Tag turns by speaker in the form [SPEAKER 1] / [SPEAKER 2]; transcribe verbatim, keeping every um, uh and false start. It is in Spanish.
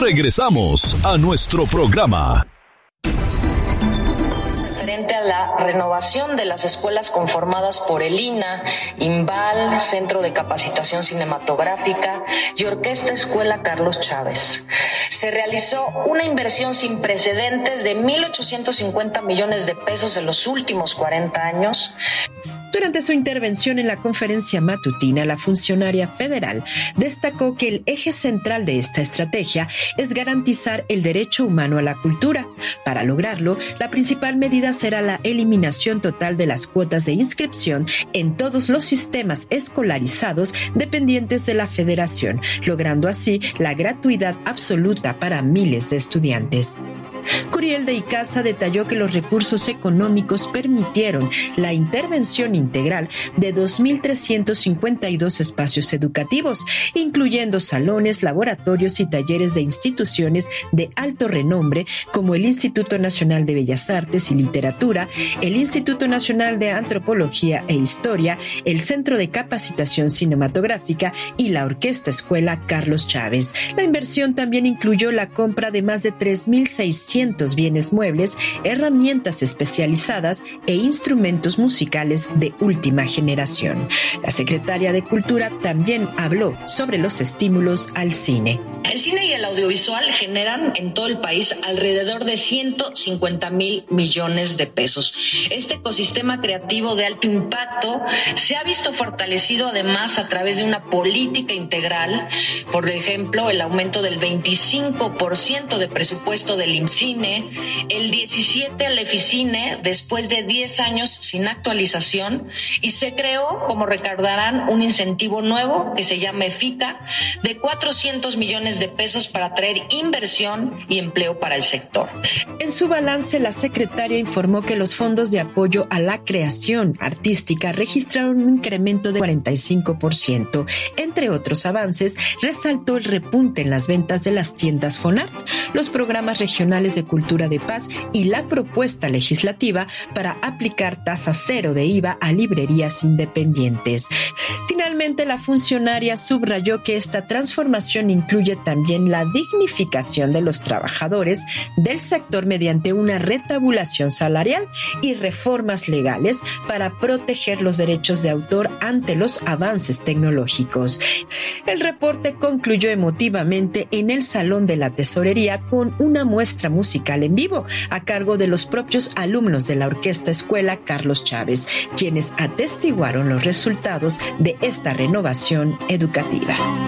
[SPEAKER 1] Regresamos a nuestro programa.
[SPEAKER 2] Frente a la renovación de las escuelas conformadas por el I N A, INVAL, Centro de Capacitación Cinematográfica y Orquesta Escuela Carlos Chávez. Se realizó una inversión sin precedentes de mil ochocientos cincuenta millones de pesos en los últimos cuarenta años.
[SPEAKER 3] Durante su intervención en la conferencia matutina, la funcionaria federal destacó que el eje central de esta estrategia es garantizar el derecho humano a la cultura. Para lograrlo, la principal medida será la eliminación total de las cuotas de inscripción en todos los sistemas escolarizados dependientes de la federación, logrando así la gratuidad absoluta para miles de estudiantes. Curiel de Icaza detalló que los recursos económicos permitieron la intervención integral de dos mil trescientos cincuenta y dos espacios educativos, incluyendo salones, laboratorios y talleres de instituciones de alto renombre como el Instituto Nacional de Bellas Artes y Literatura, el Instituto Nacional de Antropología e Historia, el Centro de Capacitación Cinematográfica y la Orquesta Escuela Carlos Chávez. La inversión también incluyó la compra de más de tres mil seiscientos bienes muebles, herramientas especializadas e instrumentos musicales de última generación. La secretaria de Cultura también habló sobre los estímulos al cine.
[SPEAKER 2] El cine y el audiovisual generan en todo el país alrededor de ciento cincuenta mil millones de pesos. Este ecosistema creativo de alto impacto se ha visto fortalecido además a través de una política integral, por ejemplo, el aumento del veinticinco por ciento de presupuesto del IMCINE, el diecisiete por ciento al EFICINE después de diez años sin actualización, y se creó, como recordarán, un incentivo nuevo que se llama EFICA de cuatrocientos millones de pesos para atraer inversión y empleo para el sector.
[SPEAKER 3] En su balance, la secretaria informó que los fondos de apoyo a la creación artística registraron un incremento de cuarenta y cinco por ciento. Entre otros avances, resaltó el repunte en las ventas de las tiendas Fonart, los programas regionales de cultura de paz y la propuesta legislativa para aplicar tasa cero de I V A a librerías independientes. Finalmente, la funcionaria subrayó que esta transformación incluye también la dignificación de los trabajadores del sector mediante una retabulación salarial y reformas legales para proteger los derechos de autor ante los avances tecnológicos. El reporte concluyó emotivamente en el Salón de la Tesorería con una muestra musical en vivo a cargo de los propios alumnos de la Orquesta Escuela Carlos Chávez, quienes atestiguaron los resultados de esta renovación educativa.